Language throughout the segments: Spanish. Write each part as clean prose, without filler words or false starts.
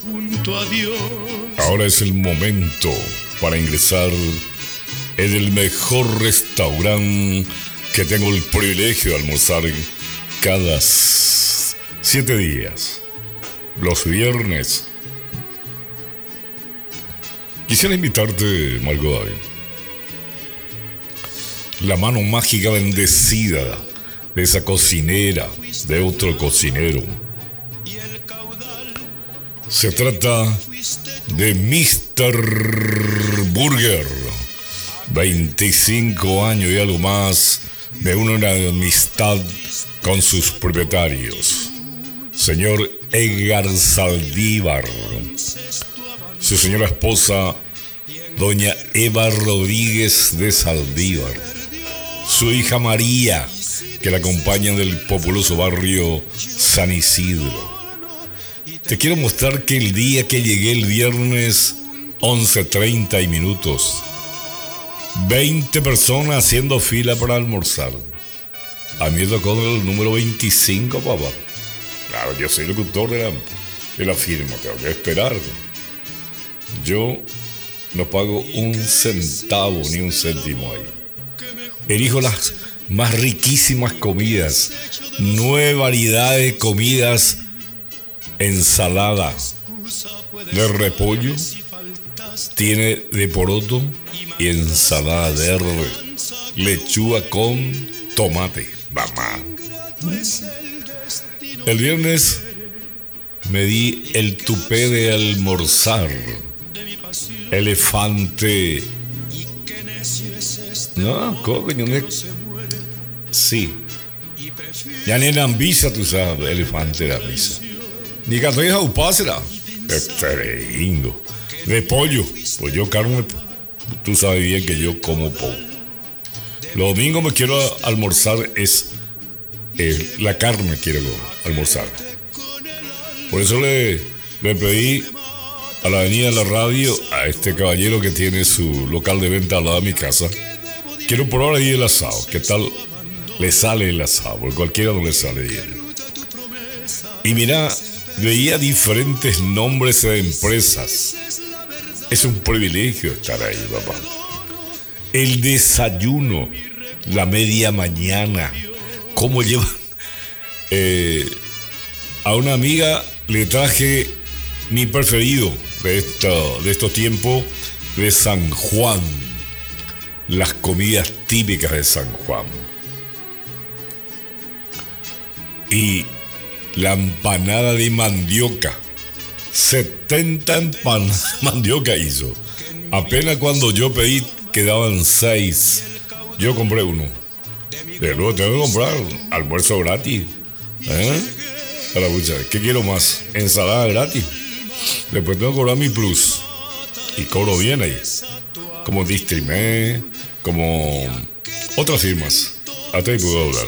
Ahora es el momento para ingresar en el mejor restaurante que tengo el privilegio de almorzar cada 7 días, los viernes. Quisiera invitarte, Margot David, la mano mágica bendecida de esa cocinera, de otro cocinero. Se trata de Mr. Burger. 25 años y algo más de una amistad con sus propietarios, señor Edgar Saldívar, su señora esposa, doña Eva Rodríguez de Saldívar, su hija María, que la acompaña del populoso barrio San Isidro. Te quiero mostrar que el día que llegué el viernes, 11:30 y minutos, 20 personas haciendo fila para almorzar. A mí me tocó el número 25, papá. Claro, yo soy locutor de la firma, tengo que esperar. Yo no pago un centavo ni un céntimo ahí. Elijo las más riquísimas comidas, 9 variedades de comidas, ensalada de repollo, tiene de poroto y ensalada verde, lechuga con tomate. Mamá. El viernes me di el tupé de almorzar. Elefante. No, coño, sí. Ya ni la ambisa, tú sabes, elefante de ambisa. Ni que estoy jaupásela. Este lindo. De pollo. Pues yo carne, tú sabes bien que yo como poco. Los domingos me quiero almorzar la carne quiero almorzar. Por eso le pedí a la avenida de la radio, a este caballero que tiene su local de venta al lado de mi casa, quiero probar ahí el asado. ¿Qué tal le sale el asado? Porque cualquiera no le sale bien. Y mira, veía diferentes nombres de empresas. Es un privilegio estar ahí, papá. El desayuno, la media mañana, cómo llevan. A una amiga le traje mi preferido de estos tiempos, de San Juan, las comidas típicas de San Juan. Y la empanada de mandioca, 70 empanadas de mandioca hizo. Apenas cuando yo pedí quedaban 6. Yo compré uno. De luego tengo que comprar almuerzo gratis. Para muchas. ¿Qué quiero más? Ensalada gratis. Después tengo que cobrar mi plus. Y cobro bien ahí. Como Distrime, como otras firmas. Hasta ahí puedo hablar.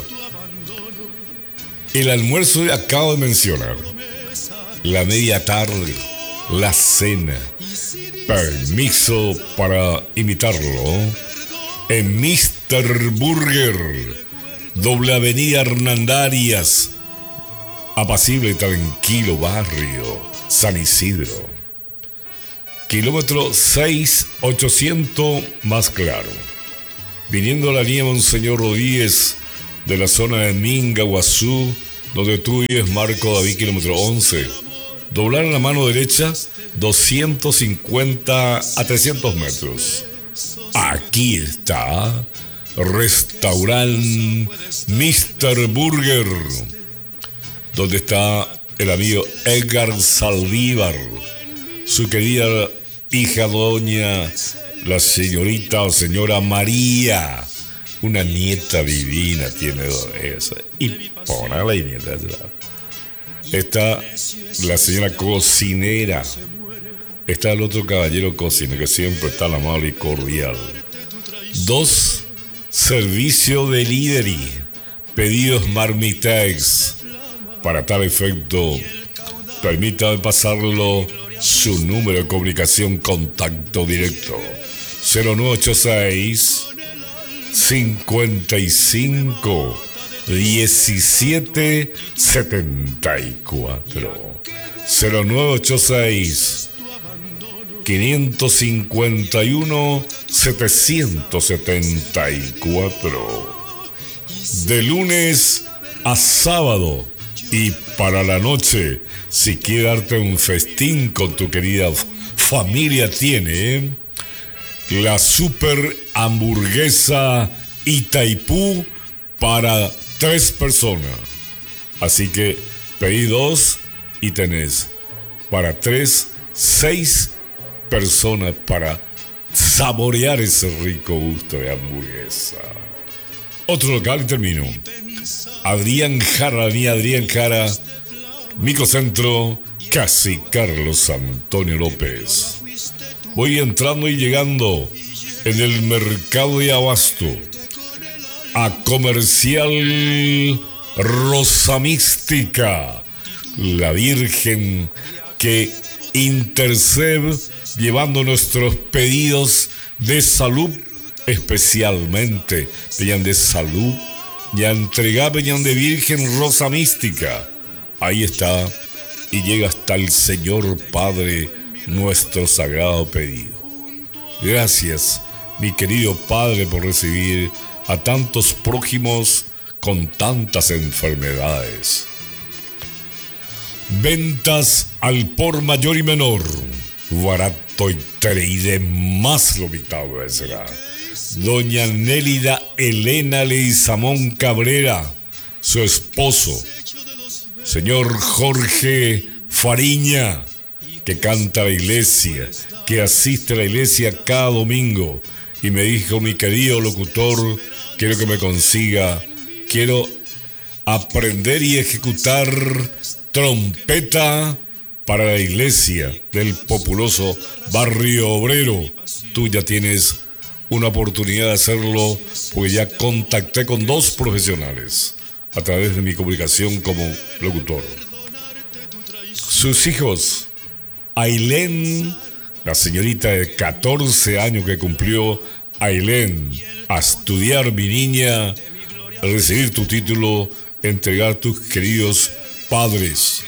El almuerzo que acabo de mencionar. La media tarde. La cena. Permiso para imitarlo. En Mr. Burger, doble avenida Hernandarias, apacible y tranquilo barrio San Isidro. Kilómetro 6800 más claro. Viniendo a la línea Monseñor Rodríguez de la zona de Minga, Guazú, donde tú vives, Marco David, kilómetro 11. Doblar a la mano derecha 250 a 300 metros. Aquí está, restaurante Mr. Burger, donde está el amigo Edgar Saldívar, su querida hija doña, la señorita o señora María, una nieta divina tiene esa, y ponala y nieta. Está la señora cocinera. Está el otro caballero cocinero que siempre está amable y cordial. 2, servicio delivery, pedidos Marmitex. Para tal efecto, permítame pasarlo su número de comunicación, contacto directo. 0986 55 17 74. 0986 551 774. De lunes a sábado. Y para la noche, si quieres darte un festín con tu querida familia, tiene la super hamburguesa Itaipú para 3 personas. Así que pedí 2 y tenés para 3, 6 personas para saborear ese rico gusto de hamburguesa. Otro local y termino. Adrián Jara, Microcentro, casi Carlos Antonio López. Voy entrando y llegando en el mercado de abasto a Comercial Rosa Mística, la Virgen que intercede llevando nuestros pedidos de salud, especialmente venían de salud, ya entregá venían de Virgen Rosa Mística. Ahí está, y llega hasta el Señor Padre nuestro sagrado pedido. Gracias, mi querido Padre, por recibir a tantos prójimos con tantas enfermedades. Ventas al por mayor y menor, barato y de más limitado será. Doña Nélida Elena Leizamón Cabrera, su esposo, señor Jorge Fariña, que canta a la iglesia, que asiste a la iglesia cada domingo, y me dijo: mi querido locutor, quiero que me consiga, quiero aprender y ejecutar trompeta para la iglesia del populoso Barrio Obrero. Tú ya tienes una oportunidad de hacerlo, porque ya contacté con 2 profesionales a través de mi comunicación como locutor. Sus hijos, Ailén, la señorita de 14 años que cumplió, Ailén, a estudiar, mi niña, a recibir tu título, entregar tus queridos padres.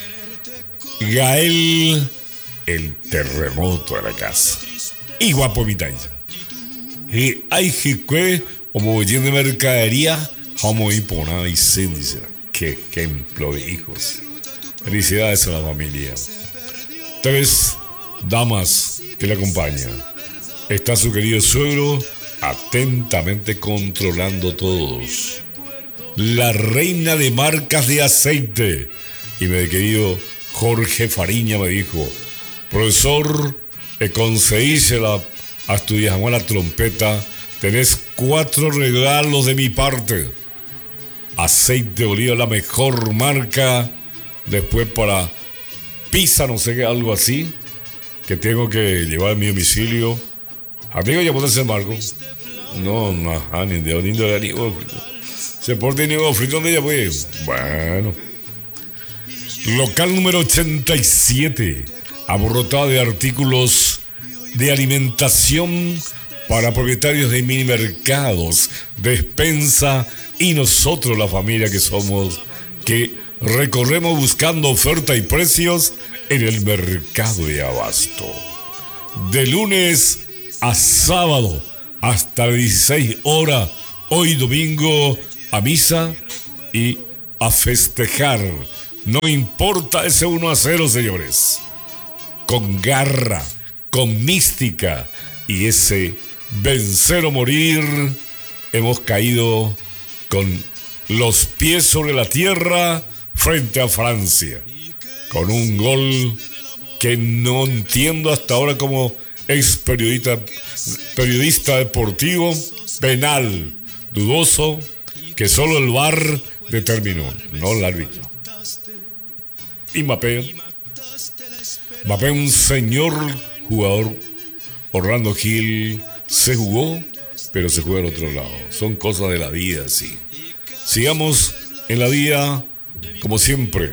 Gael, el terremoto de la casa. Y guapo mi tailla. Y hay que, como yendo de mercadería, vamos a ir por nada y sin dice. Qué ejemplo de hijos. Felicidades a la familia. 3 damas que le acompañan. Está su querido suegro, atentamente controlando todos. La reina de marcas de aceite. Y mi querido Jorge Fariña me dijo: profesor, conseguísela a estudiar la trompeta, tenés 4 regalos de mi parte. Aceite de oliva, la mejor marca. Después para pizza, no sé qué, algo así, que tengo que llevar a mi domicilio. Amigo, ya puede ser Marco. No, ni de ni frito. Se porta ni huevo frito donde ella puede. Bueno. Local número 87, abarrotado de artículos de alimentación para propietarios de mini mercados, despensa, y nosotros, la familia que somos, que recorremos buscando oferta y precios en el mercado de abasto. De lunes a sábado hasta las 16 horas, hoy domingo, a misa y a festejar. No importa ese 1-0, señores. Con garra, con mística y ese vencer o morir, hemos caído con los pies sobre la tierra frente a Francia, con un gol que no entiendo hasta ahora como ex periodista deportivo, penal dudoso que solo el VAR determinó, no el árbitro. Y Mbappé, un señor jugador, Orlando Gil, se jugó, pero se juega al otro lado. Son cosas de la vida, sí. Sigamos en la vida, como siempre,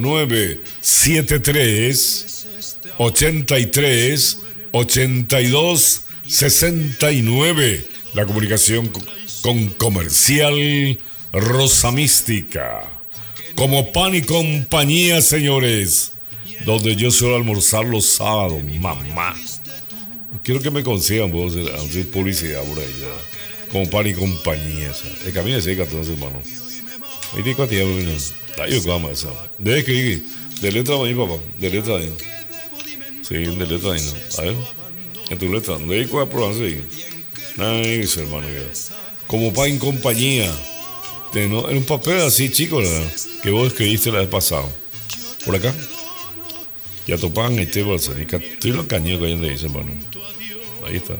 0973 83 82 69. La comunicación con Comercial Rosa Mística. Como pan y compañía, señores. donde yo suelo almorzar los sábados, mamá. Quiero que me consigan, puedo hacer publicidad por ahí, ya. Como Pan y Compañía, ¿sabes? El camino de seca, entonces, hermano. 24 días, bueno. Está yo, cama, esa. Debe escribir. De letra de ahí, papá. De letra de ahí. Sí, de letra de ahí, ¿no? A ver. En tu letra. ¿Dónde hay cosas por así? Nice, hermano. Ya. Como Pan y Compañía. En un papel así, chico, ¿verdad? Que vos escribiste la vez pasada. Por acá. Ya topan este bolsa. Estoy lo cañón que hay donde dice, hermano. Ahí está.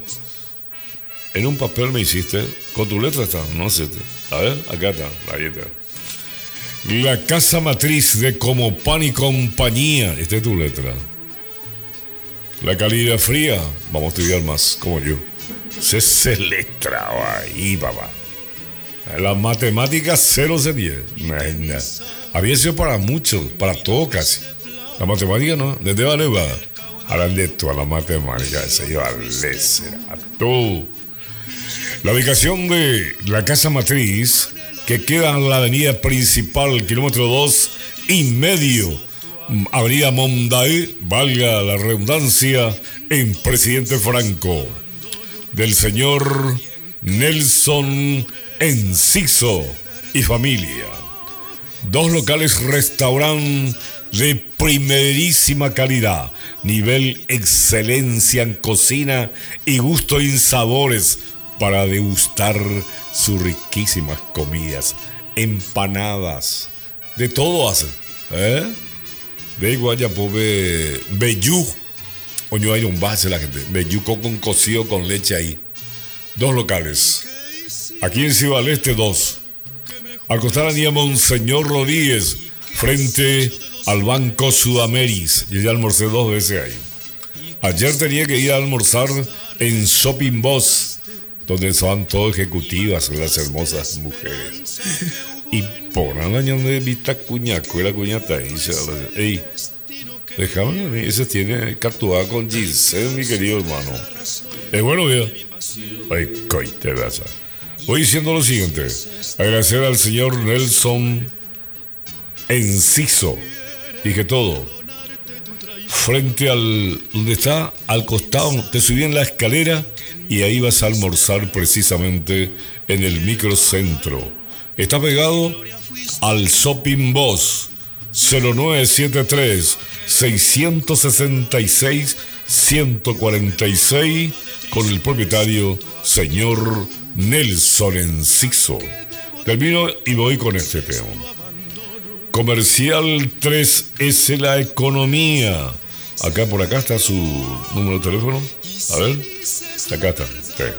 En un papel me hiciste. Con tu letra está. No sé. A ver, acá está. Ahí está. La casa matriz de Como Pan y Compañía. Esta es tu letra. La calidad fría. Vamos a estudiar más, como yo. Se letra ahí, papá. Las matemáticas 0 se 10. Había sido para muchos, para todos casi. La matemática no. ¿Desde vale va? Hablan de toda la matemática. Se iba a todo. La ubicación de la casa matriz, que queda en la avenida principal, kilómetro 2,5, avenida Monday, valga la redundancia, en Presidente Franco, del señor Nelson Enciso y familia. 2 locales restaurante de primerísima calidad, nivel excelencia en cocina y gusto en sabores para degustar sus riquísimas comidas, empanadas, de todo hacen, de igual ya pobre vellú, oño hay un base la gente, vellú con cocido con leche ahí. 2 locales, aquí en Ciudad del Este 2, al costar avenida Monseñor Rodríguez, frente al Banco Sudameris. Yo ya almorcé 2 veces ahí. Ayer tenía que ir a almorzar en Shopping Boss, donde son todas ejecutivas, las hermosas mujeres. Y por un año de vista cuñaco, la cuñata ahí. Ey, déjame, ese tiene cartuada con Giselle, mi querido hermano. Es bueno, vea. Ay, coite, vas. Voy diciendo lo siguiente. Agradecer al señor Nelson Enciso. Dije todo. Frente al donde está, al costado, te subí en la escalera y ahí vas a almorzar precisamente en el microcentro. Está pegado al Shopping Boss 0973 666 146 con el propietario señor Nelson Enciso. Termino y voy con este tema. Comercial 3S La Economía. Acá por acá está su número de teléfono. A ver, acá está. Sí.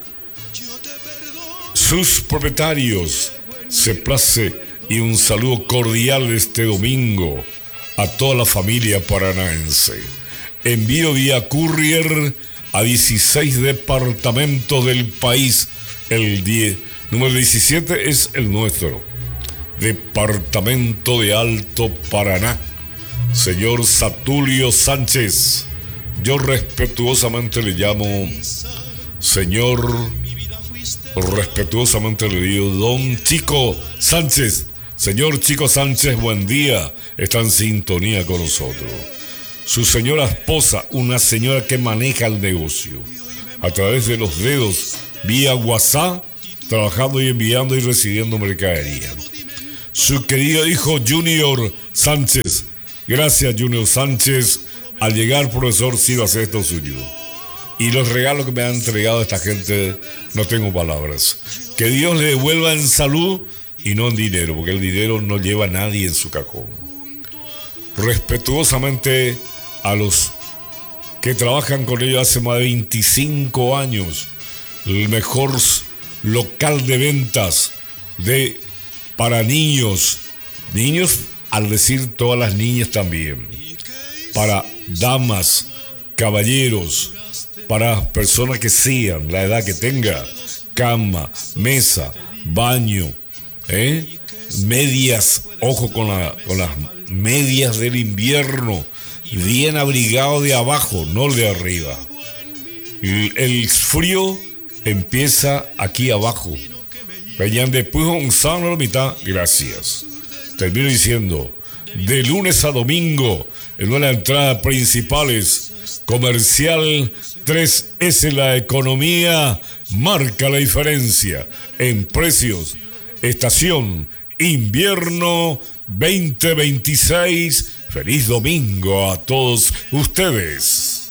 Sus propietarios se place y un saludo cordial este domingo a toda la familia paranaense. Envío vía courier a 16 departamentos del país. El 10, número 17 es el nuestro. Departamento de Alto Paraná. Señor Satulio Sánchez. Yo respetuosamente le llamo señor, respetuosamente le digo don Chico Sánchez. Señor Chico Sánchez, buen día. Está en sintonía con nosotros. Su señora esposa, una señora que maneja el negocio a través de los dedos, vía WhatsApp, trabajando y enviando y recibiendo mercadería. Su querido hijo Junior Sánchez. Gracias, Junior Sánchez. Al llegar, profesor, sí va a hacer esto suyo. Y los regalos que me han entregado esta gente, no tengo palabras. Que Dios le devuelva en salud y no en dinero, porque el dinero no lleva a nadie en su cajón. Respetuosamente a los que trabajan con ellos hace más de 25 años, el mejor local de ventas para niños, al decir todas las niñas también, para damas, caballeros, para personas que sean, la edad que tenga, cama, mesa, baño, medias, ojo con las medias del invierno, bien abrigado de abajo, no de arriba. El frío empieza aquí abajo. Peñan después un sano la mitad, gracias. Termino diciendo, de lunes a domingo en una entrada principales. Comercial 3S, la economía marca la diferencia en precios. Estación invierno 2026. Feliz domingo a todos ustedes.